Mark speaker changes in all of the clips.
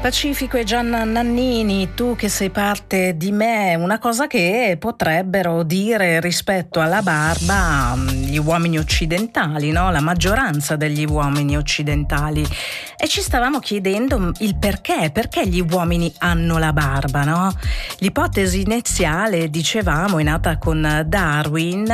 Speaker 1: Pacifico e Gianna Nannini, tu che sei parte di me, una cosa che potrebbero dire rispetto alla barba gli uomini occidentali, no? La maggioranza degli uomini occidentali. E ci stavamo chiedendo il perché gli uomini hanno la barba, no? L'ipotesi iniziale, dicevamo, è nata con Darwin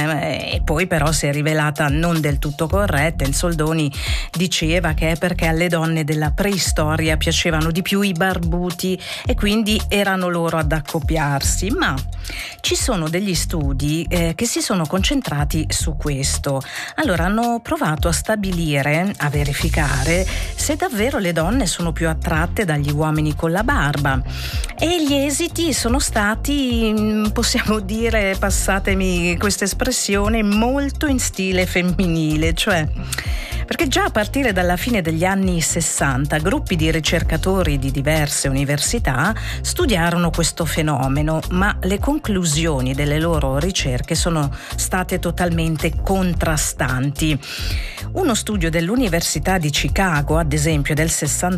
Speaker 1: e poi però si è rivelata non del tutto corretta. Il Soldoni diceva che è perché alle donne della preistoria piacevano di più i barbuti e quindi erano loro ad accoppiarsi, ma ci sono degli studi che si sono concentrati su questo. Allora hanno provato a stabilire, a verificare se davvero le donne sono più attratte dagli uomini con la barba, e gli esiti sono stati, possiamo dire, passatemi questa espressione, molto in stile femminile, cioè perché già a partire dalla fine degli anni 60 gruppi di ricercatori di diverse università studiarono questo fenomeno, ma le conclusioni delle loro ricerche sono state totalmente contrastanti. Uno studio dell'Università di Chicago, ad esempio del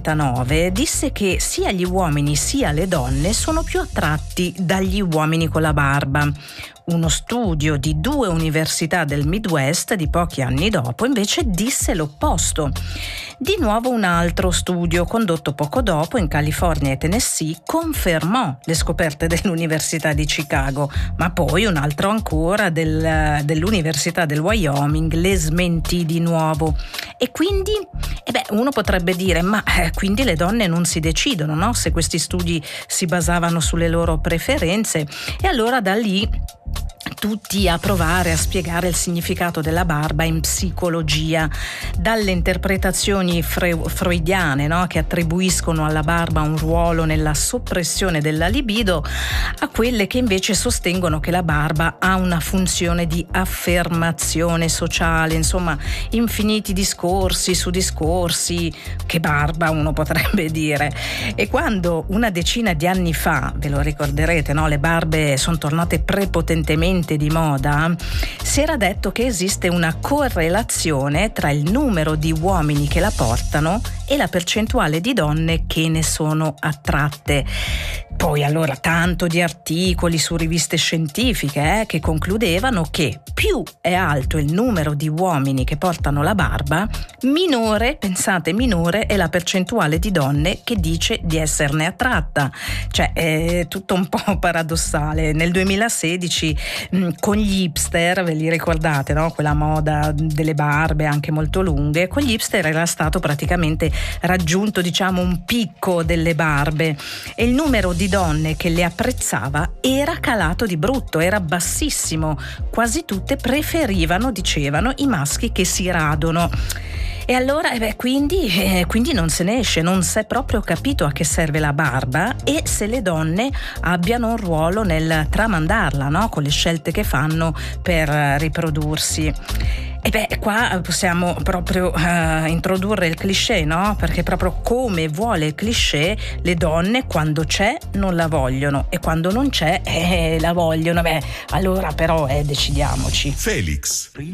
Speaker 1: 69, disse che sia gli uomini sia le donne sono più attratti dagli uomini con la barba. Uno studio di 2 università del Midwest di pochi anni dopo invece disse l'opposto. Di nuovo un altro studio condotto poco dopo in California e Tennessee confermò le scoperte dell'Università di Chicago, ma poi un altro ancora dell'Università del Wyoming le smentì di nuovo. E quindi uno potrebbe dire quindi le donne non si decidono, no? Se questi studi si basavano sulle loro preferenze. E allora da lì tutti a provare a spiegare il significato della barba in psicologia, dalle interpretazioni freudiane, no? Che attribuiscono alla barba un ruolo nella soppressione della libido, a quelle che invece sostengono che la barba ha una funzione di affermazione sociale. Insomma, infiniti discorsi su discorsi. Che barba, uno potrebbe dire. E quando una decina di anni fa, ve lo ricorderete, no? Le barbe sono tornate prepotentemente di moda, si era detto che esiste una correlazione tra il numero di uomini che la portano e la percentuale di donne che ne sono attratte. Poi allora tanto di articoli su riviste scientifiche che concludevano che più è alto il numero di uomini che portano la barba, minore è la percentuale di donne che dice di esserne attratta. Cioè è tutto un po' paradossale. Nel 2016 con gli hipster, ve li ricordate, no? Quella moda delle barbe anche molto lunghe, con gli hipster era stato praticamente raggiunto, diciamo, un picco delle barbe e il numero di donne che le apprezzava era calato di brutto, era bassissimo. Quasi tutte preferivano, dicevano, i maschi che si radono. E allora quindi non se ne esce, non si è proprio capito a che serve la barba e se le donne abbiano un ruolo nel tramandarla, no? Con le scelte che fanno per riprodursi. E qua possiamo proprio introdurre il cliché, no? Perché proprio come vuole il cliché, le donne quando c'è non la vogliono e quando non c'è la vogliono. Allora però decidiamoci.
Speaker 2: Felix.